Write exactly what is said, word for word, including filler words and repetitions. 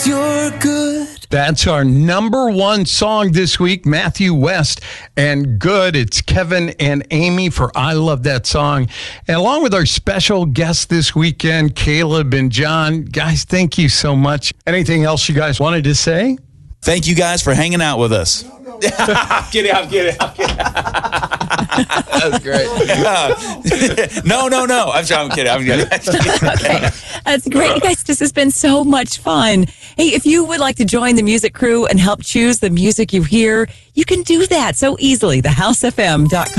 you're good. That's our number one song this week, Matthew West and Good. It's Kevin and Amy for I Love That Song. And along with our special guests this weekend, Caleb and John. Guys, thank you so much. Anything else you guys wanted to say? Thank you guys for hanging out with us. I'm kidding, I'm kidding, I'm kidding. That's great. Uh, no, no, no. I'm sorry, I'm kidding. I'm kidding. Okay, that's great. You guys, this has been so much fun. Hey, if you would like to join the music crew and help choose the music you hear, you can do that so easily. the house f m dot com